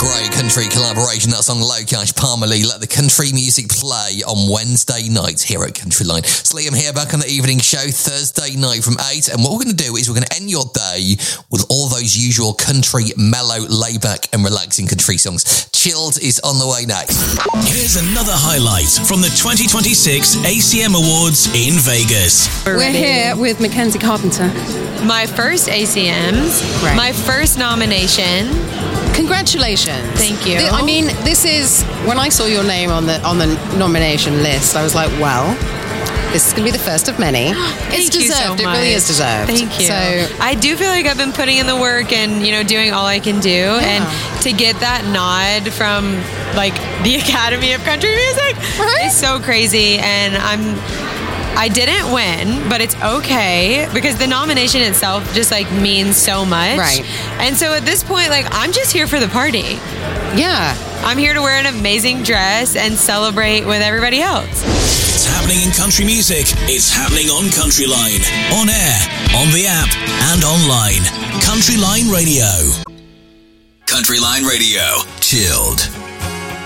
great country collaboration. That song Locash, Palmer Lee, let the country music play on Wednesday nights here at Countryline. So Liam here back on the evening show Thursday night from 8. And what we're going to do is we're going to end your day with all those usual country, mellow, layback and relaxing country songs. Chilled is on the way next. Here's another highlight from the 2026 ACM Awards in Vegas. We're here with Mackenzie Carpenter. My first ACMs, Right. my first nomination. Congratulations. Thank you. I mean, this is, when I saw your name on the nomination list, I was like, well, this is going to be the first of many. It's Thank you deserved. so It really is much. deserved. Thank you. So, I do feel like I've been putting in the work and, doing all I can do. And to get that nod from, like, the Academy of Country Music is so crazy. And I didn't win, but it's okay because the nomination itself just, like, means so much. Right. And so at this point, like, I'm just here for the party. yeah. I'm here to wear an amazing dress and celebrate with everybody else. It's happening in country music. It's happening on Countryline. On air, on the app, and online. Countryline Radio. Countryline Radio. Chilled.